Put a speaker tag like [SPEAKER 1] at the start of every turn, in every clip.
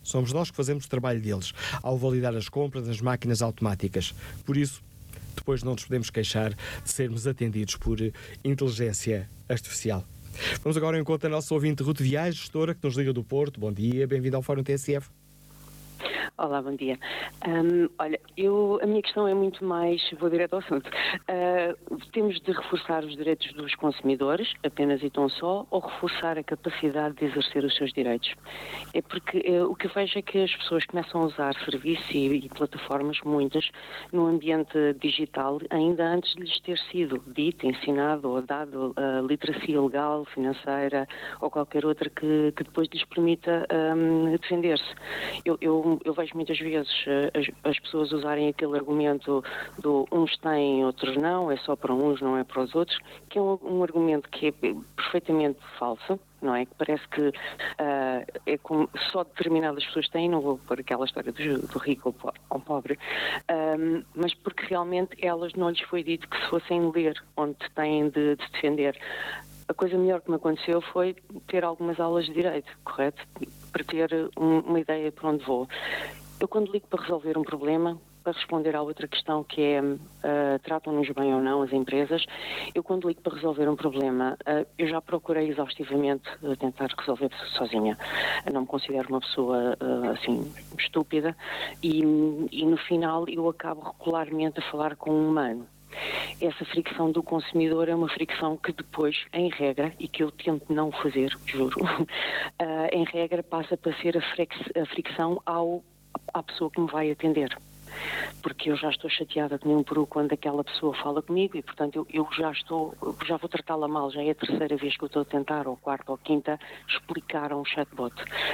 [SPEAKER 1] Somos nós que fazemos o trabalho deles ao validar as compras nas máquinas automáticas. Por isso, depois não nos podemos queixar de sermos atendidos por inteligência artificial. Vamos agora ao encontro da nossa ouvinte Ruth Viais, gestora que nos liga do Porto. Bom dia, bem-vindo ao Fórum TSF.
[SPEAKER 2] Olá, bom dia. Olha, a minha questão é muito mais, vou direto ao assunto. Temos de reforçar os direitos dos consumidores, apenas e tão só, ou reforçar a capacidade de exercer os seus direitos? É porque o que eu vejo é que as pessoas começam a usar serviços e plataformas, muitas, no ambiente digital, ainda antes de lhes ter sido dito, ensinado ou dado a literacia legal, financeira ou qualquer outra que depois lhes permita defender-se. Eu vejo muitas vezes as pessoas usarem aquele argumento do uns têm, outros não, é só para uns, não é para os outros, que é um argumento que é perfeitamente falso, não é? Que parece que é como só determinadas pessoas têm, não vou pôr aquela história do rico ao pobre, mas porque realmente elas não lhes foi dito que se fossem ler onde têm de defender. A coisa melhor que me aconteceu foi ter algumas aulas de direito, correto? Para ter uma ideia para onde vou. Eu quando ligo para resolver um problema, para responder à outra questão que é tratam-nos bem ou não as empresas, eu quando ligo para resolver um problema, eu já procurei exaustivamente tentar resolver sozinha. Eu não me considero uma pessoa assim estúpida e no final eu acabo regularmente a falar com um humano. Essa fricção do consumidor é uma fricção que depois, em regra, e que eu tento não fazer, juro, em regra passa para ser a fricção à pessoa que me vai atender. Porque eu já estou chateada de nenhum peru quando aquela pessoa fala comigo e, portanto, eu já vou tratá-la mal, já é a terceira vez que eu estou a tentar, ou quarta ou quinta, explicar a um chatbot.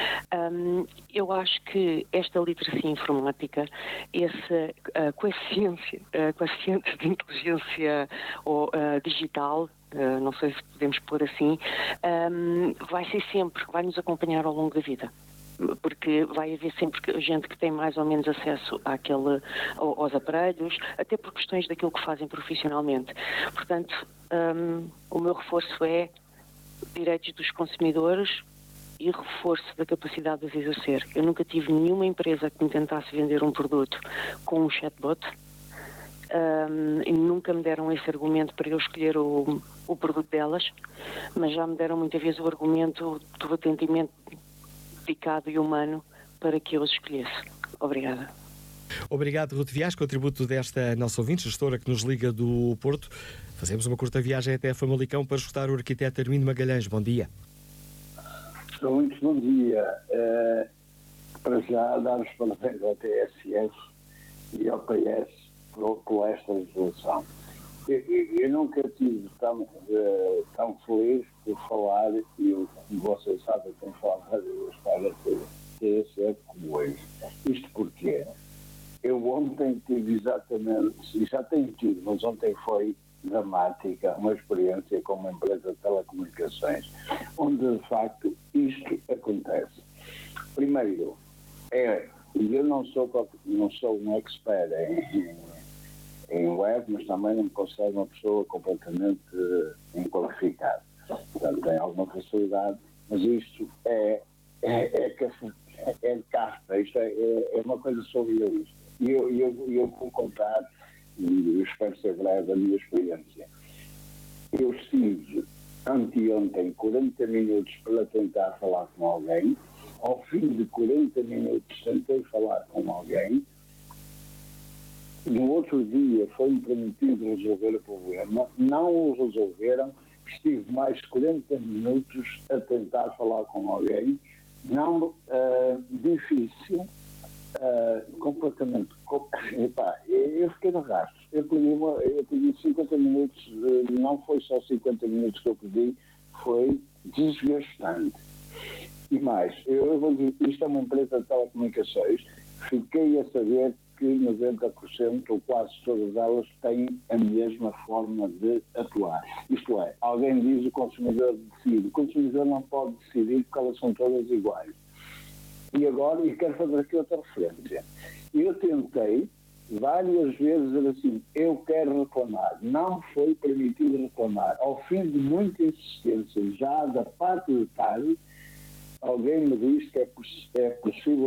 [SPEAKER 2] Eu acho que esta literacia informática, esse coeficiente de inteligência digital, não sei se podemos pôr assim, vai nos acompanhar ao longo da vida. Porque vai haver sempre gente que tem mais ou menos acesso aos aparelhos, até por questões daquilo que fazem profissionalmente. Portanto, o meu reforço é direitos dos consumidores e reforço da capacidade de os exercer. Eu nunca tive nenhuma empresa que me tentasse vender um produto com um chatbot e nunca me deram esse argumento para eu escolher o produto delas, mas já me deram muitas vezes o argumento do atendimento dedicado e humano para que eu os escolhesse. Obrigada.
[SPEAKER 1] Obrigado, Ruth Viais, contributo desta nossa ouvinte, gestora que nos liga do Porto. Fazemos uma curta viagem até Famalicão para escutar o arquiteto Armindo Magalhães. Bom dia.
[SPEAKER 3] Muito bom dia. Para já, dar os parabéns ao TSF e ao PS por esta resolução. Eu nunca tive tão feliz por falar, e como vocês sabem, tenho falado várias vezes para a TSF como hoje. Isto porque eu ontem tive exatamente, e já tenho tido, mas ontem foi dramática, uma experiência com uma empresa de telecomunicações, onde de facto isto acontece. Primeiro, eu não sou um expert em web, mas também não me considero uma pessoa completamente inqualificada. Portanto, tem alguma facilidade, mas isto é casta, isto é uma coisa surrealista. E eu vou contar, e eu espero ser breve, a minha experiência. Eu estive anteontem 40 minutos para tentar falar com alguém, ao fim de 40 minutos tentei falar com alguém. No outro dia foi-me prometido resolver o problema, não o resolveram, estive mais 40 minutos a tentar falar com alguém, não difícil, completamente, eu fiquei no rastro, eu pedi 50 minutos, não foi só 50 minutos que eu pedi, foi desgastante. E mais, eu vou dizer, isto é uma empresa de telecomunicações, fiquei a saber que 90% ou quase todas elas têm a mesma forma de atuar. Isto é, alguém diz o consumidor decide. O consumidor não pode decidir porque elas são todas iguais. E agora, e quero fazer aqui outra referência. Eu tentei várias vezes dizer assim, eu quero reclamar. Não foi permitido reclamar. Ao fim de muita insistência, já da parte de tarde, alguém me diz que é possível